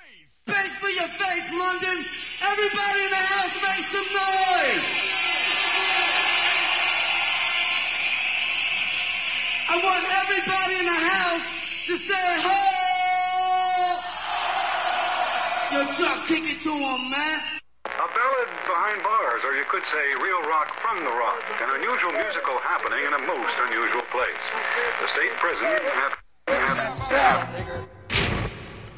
Space for your face, London. Everybody in the house make some noise. I want everybody in the house to say, ho! Yo, Chuck, kick it to him, man. A ballad behind bars, or you could say real rock from the rock. An unusual musical happening in a most unusual place. The state prison